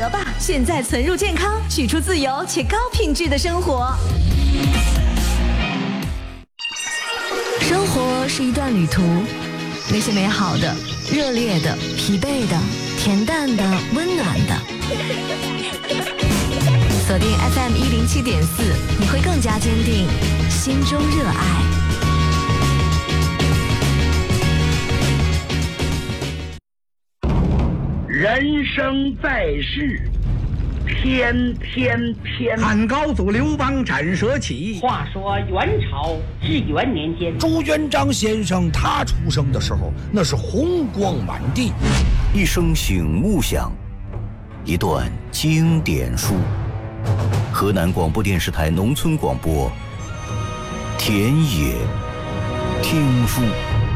得吧，现在存入健康，取出自由且高品质的生活。生活是一段旅途，那些美好的、热烈的、疲惫的、恬淡的、温暖的。锁定 FM107.4，你会更加坚定心中热爱。 人生在世，天天偏。 汉高祖刘邦斩蛇起。 话说元朝至元年间， 朱元璋先生他出生的时候，那是红光满地。 一声醒悟响，一段经典书。河南广播电视台农村广播，田野听书。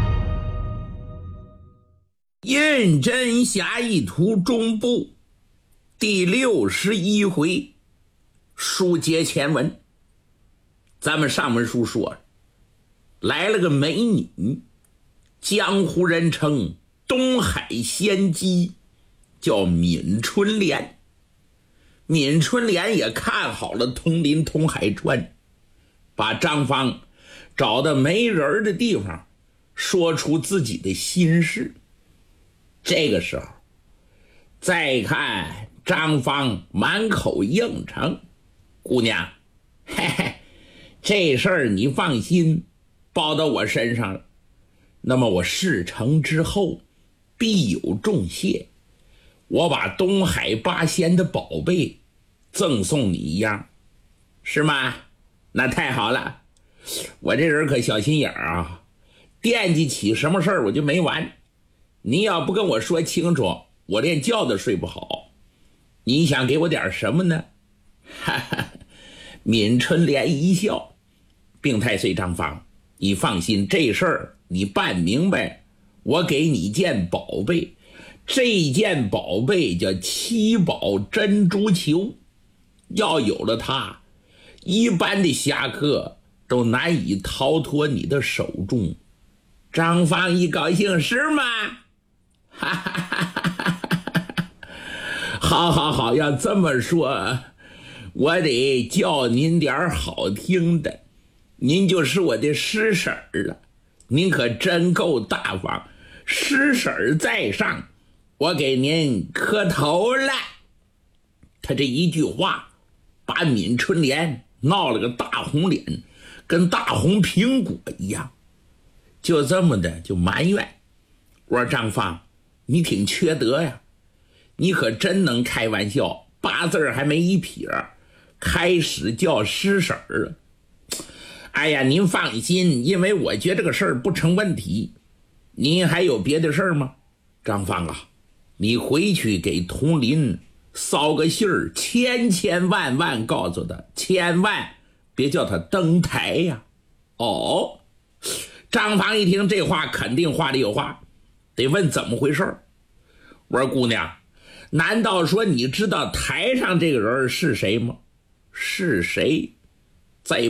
胤禛侠义图中部第61回，书接前文。咱们上文书说来了个美女，江湖人称东海仙姬，叫闵春莲。闵春莲也看好了通林通海川，把张芳找到没人的地方，说出自己的心事。这个时候再看张芳满口应承，姑娘，嘿嘿，这事儿你放心，包到我身上了。那么我事成之后必有重谢，我把东海八仙的宝贝赠送你一样，是吗？那太好了，我这人可小心眼啊，惦记起什么事儿我就没完。你要不跟我说清楚，我连觉都睡不好。你想给我点什么呢？哈哈，闵春莲一笑，病太岁张芳，你放心，这事儿你办明白，我给你件宝贝。这件宝贝叫七宝珍珠球，要有了它，一般的侠客都难以逃脱你的手中。张芳一高兴，是吗？哈哈哈哈哈！好好好，要这么说，我得叫您点好听的，您就是我的师婶儿了。您可真够大方，师婶儿在上，我给您磕头了。他这一句话把闵春莲闹了个大红脸，跟大红苹果一样，就这么的就埋怨。我说张芳，你挺缺德呀，你可真能开玩笑，8字还没一撇，开始叫师婶儿了。哎呀，您放心，因为我觉得这个事儿不成问题。您还有别的事儿吗？张芳啊，你回去给佟林捎个信儿，千万告诉他，千万别叫他登台呀。哦，张芳一听这话，肯定话里有话，得问怎么回事。我说姑娘，难道说你知道台上这个人是谁吗？是谁？在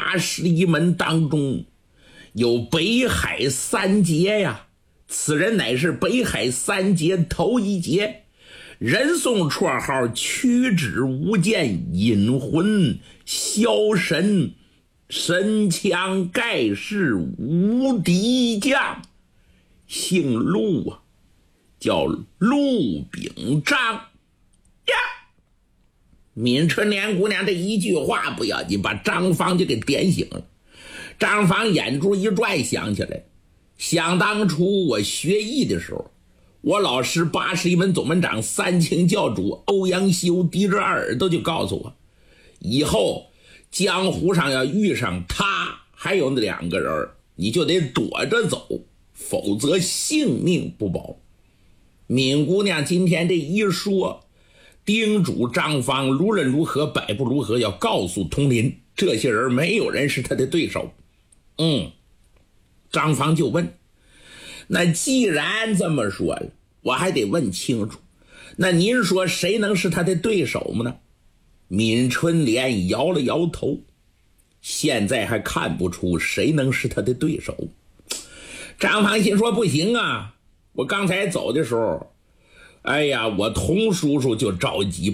81门当中有北海三杰呀，此人乃是北海三杰头一杰，人送绰号屈指无间引魂枭神，神枪盖世无敌将，姓陆啊，叫陆秉章呀。闵春莲姑娘这一句话不要紧，把张芳就给点醒了。张芳眼珠一转，想起来，想当初我学艺的时候，我老师81门总门长三清教主欧阳修低着二耳朵就告诉我，以后江湖上要遇上他还有那2个人，你就得躲着走，否则性命不保。闵姑娘今天这一说，叮嘱张芳无论如何百不如何要告诉佟林，这些人没有人是他的对手。张芳就问，那既然这么说了，我还得问清楚，那您说谁能是他的对手吗呢？闵春莲摇了摇头，现在还看不出谁能是他的对手。张芳心说不行啊，我刚才走的时候，哎呀，我童叔叔就着急